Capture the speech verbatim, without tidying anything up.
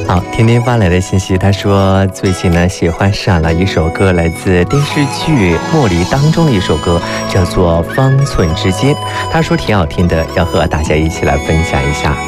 好，甜甜发来的信息，他说最近呢喜欢上了一首歌，来自电视剧《茉莉》当中的一首歌，叫做《方寸之间》。他说挺好听的，要和大家一起来分享一下。